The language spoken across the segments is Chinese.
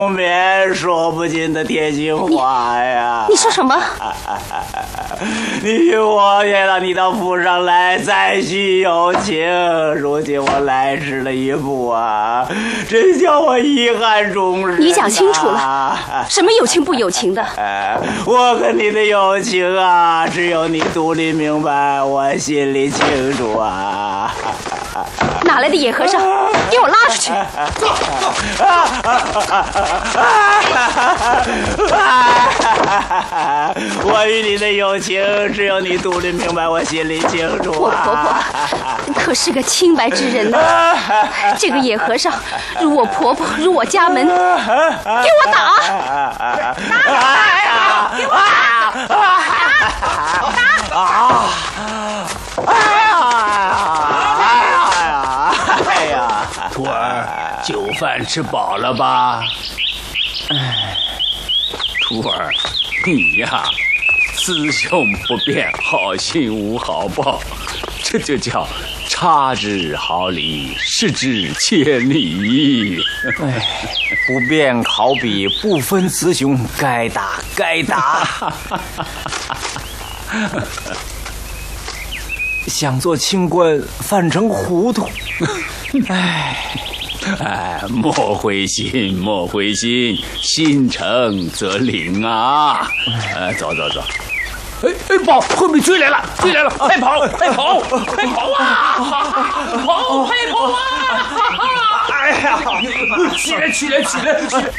面说不尽的天津话呀！ 你说什么？ 你许我也让你到府上来，再续友情。如今我来迟了一步啊，真叫我遗憾终日。 你讲清楚了，什么有情不有情的？ 我跟你的友情啊，只有你肚里明白，我心里清楚啊。 哪来的野和尚？给我拉出去！ 我与你的友情，只有你肚里明白，我心里清楚啊。 我婆婆可是个清白之人呢。这个野和尚辱我婆婆，辱我家门，给我打！给我徒儿，酒饭吃饱了吧？徒儿，你呀，雌雄不辨，好心无好报，这就叫差之毫厘，失之千里。 不辨好比，不分雌雄，该打该打。想做清官，反成糊涂。 莫灰心，莫灰心，心诚则灵啊！走走走。跑！后面追来了，追来了！快跑！快跑！快跑啊！跑！快跑啊！哎呀！起来！起来！起来！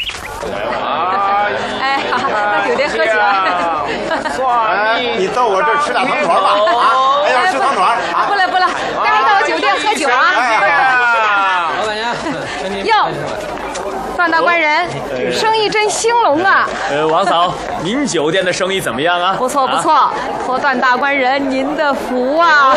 哎，好，到酒店喝酒。 你到我这儿吃俩糖团吧！啊，哎，要吃糖团。 不了不了，待会儿到我酒店喝酒啊！ 老板娘， 哟，段大官人，生意真兴隆啊！ 王嫂，您酒店的生意怎么样啊？ 不错不错，托段大官人您的福啊！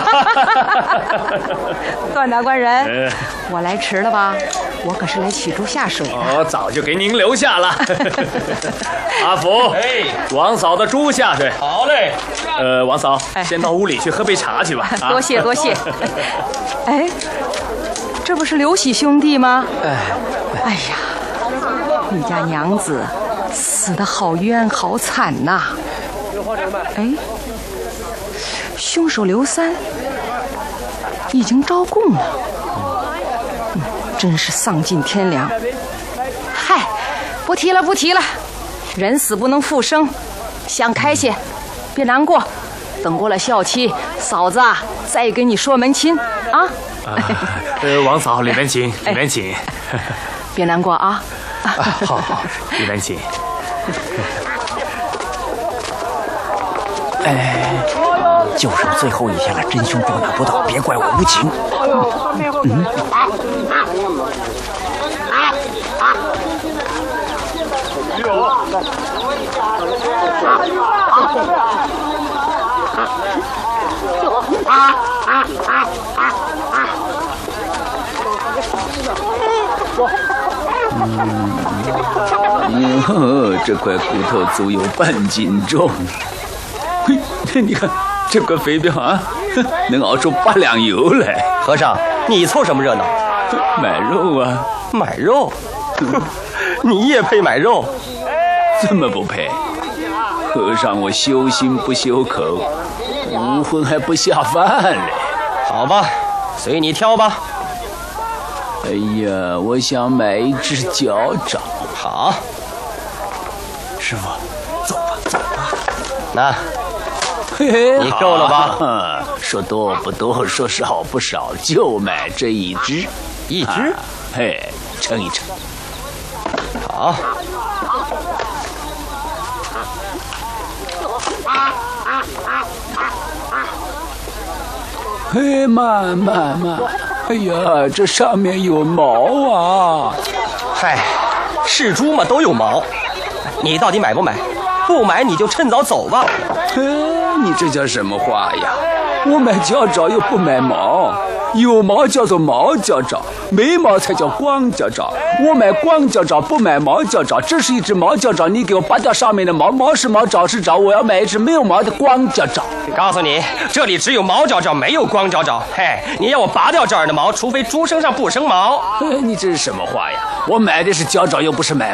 段大官人，我来迟了吧？我可是来取猪下水的。 早就给您留下了。阿福，王嫂的猪下水。 好嘞。 王嫂，先到屋里去喝杯茶去吧。 多谢多谢。哎，这不是刘喜兄弟吗？哎呀，你家娘子死得好冤好惨呐！哎，凶手刘三已经招供了，真是丧尽天良。嗨，不提了不提了，人死不能复生，想开些，别难过。等过了孝期，嫂子啊，再给你说门亲啊。 王嫂，里面请，里面请。 别难过啊。 好，里面请。 就剩最后一天了，真凶捉拿不到，别怪我无情。 这块骨头足有半斤重。你看这块肥膘啊，能熬出8两油来。 和尚，你凑什么热闹？ 买肉啊！ 买肉？你也配买肉？ 怎么不配？和尚，我修心不修口，无荤还不下饭嘞。 好吧，随你挑吧。 哎呀，我想买一只脚掌。 好， 师傅，走吧走吧。 那。你够了吧？ 说多不多，说少不少，就买这一只。 一只？ 称一称。 好。 慢！哎呀，这上面有毛啊！ 嗨，是猪嘛，都有毛。你到底买不买？不买你就趁早走吧。 你这叫什么话呀？我买脚爪又不买毛，有毛叫做毛脚爪，没毛才叫光脚爪。我买光脚爪，不买毛脚爪。这是一只毛脚爪，你给我拔掉上面的毛，毛是毛，爪是爪。我要买一只没有毛的光脚爪。 告诉你，这里只有毛脚爪，没有光脚爪。嘿，你要我拔掉这儿的毛，除非猪身上不生毛。 你这是什么话呀？我买的是脚爪，又不是买